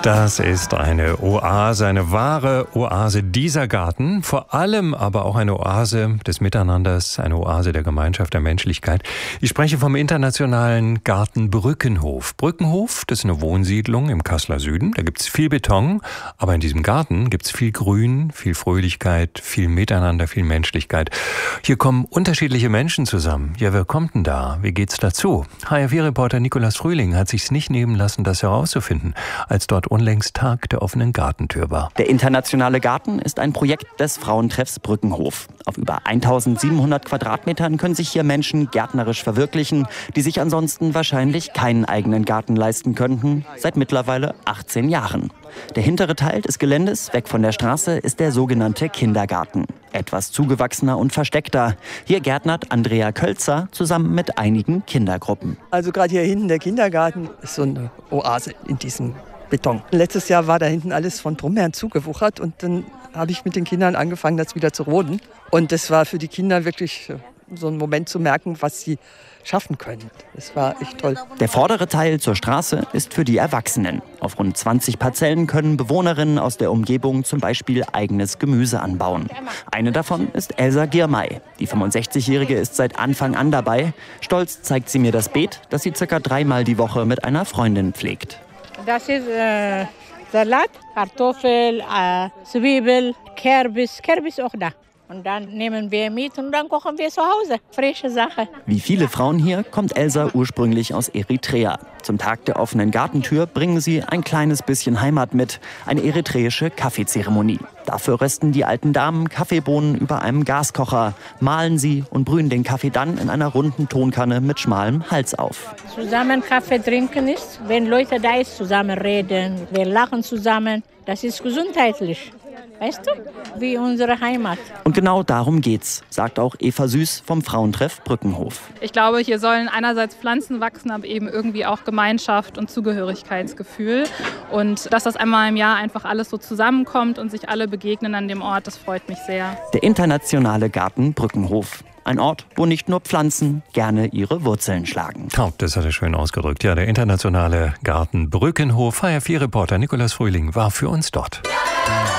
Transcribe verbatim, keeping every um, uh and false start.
Das ist eine Oase, eine wahre Oase, dieser Garten. Vor allem aber auch eine Oase des Miteinanders, eine Oase der Gemeinschaft, der Menschlichkeit. Ich spreche vom internationalen Garten Brückenhof. Brückenhof, das ist eine Wohnsiedlung im Kasseler Süden. Da gibt es viel Beton, aber in diesem Garten gibt es viel Grün, viel Fröhlichkeit, viel Miteinander, viel Menschlichkeit. Hier kommen unterschiedliche Menschen zusammen. Ja, wer kommt denn da? Wie geht's dazu? H R vier-Reporter Nikolaus Frühling hat sich's nicht nehmen lassen, das herauszufinden, als dort unlängst Tag der offenen Gartentür war. Der internationale Garten ist ein Projekt des Frauentreffs Brückenhof. Auf über eintausendsiebenhundert Quadratmetern können sich hier Menschen gärtnerisch verwirklichen, die sich ansonsten wahrscheinlich keinen eigenen Garten leisten könnten, seit mittlerweile achtzehn Jahren. Der hintere Teil des Geländes, weg von der Straße, ist der sogenannte Kindergarten. Etwas zugewachsener und versteckter. Hier gärtnert Andrea Kölzer zusammen mit einigen Kindergruppen. Also gerade hier hinten der Kindergarten ist so eine Oase in diesem Beton. Letztes Jahr war da hinten alles von Brombeeren zugewuchert und dann habe ich mit den Kindern angefangen, das wieder zu roden. Und das war für die Kinder wirklich so ein Moment zu merken, was sie schaffen können. Das war echt toll. Der vordere Teil zur Straße ist für die Erwachsenen. Auf rund zwanzig Parzellen können Bewohnerinnen aus der Umgebung zum Beispiel eigenes Gemüse anbauen. Eine davon ist Elsa Girmay. Die fünfundsechzigjährige ist seit Anfang an dabei. Stolz zeigt sie mir das Beet, das sie circa dreimal die Woche mit einer Freundin pflegt. Das ist äh, Salat, Kartoffel, äh, Zwiebel, Kürbis, Kürbis auch da. Und dann nehmen wir mit und dann kochen wir zu Hause. Frische Sache. Wie viele Frauen hier kommt Elsa ursprünglich aus Eritrea. Zum Tag der offenen Gartentür bringen sie ein kleines bisschen Heimat mit. Eine eritreische Kaffeezeremonie. Dafür rösten die alten Damen Kaffeebohnen über einem Gaskocher, mahlen sie und brühen den Kaffee dann in einer runden Tonkanne mit schmalem Hals auf. Zusammen Kaffee trinken ist, wenn Leute da ist, zusammen reden, wir lachen zusammen. Das ist gesundheitlich. Weißt du, wie unsere Heimat. Und genau darum geht's, sagt auch Eva Süß vom Frauentreff Brückenhof. Ich glaube, hier sollen einerseits Pflanzen wachsen, aber eben irgendwie auch Gemeinschaft und Zugehörigkeitsgefühl. Und dass das einmal im Jahr einfach alles so zusammenkommt und sich alle begegnen an dem Ort, das freut mich sehr. Der internationale Garten Brückenhof. Ein Ort, wo nicht nur Pflanzen gerne ihre Wurzeln schlagen. Oh, das hat er schön ausgedrückt. Ja, der internationale Garten Brückenhof. H R vier-Reporter Nikolaus Frühling war für uns dort.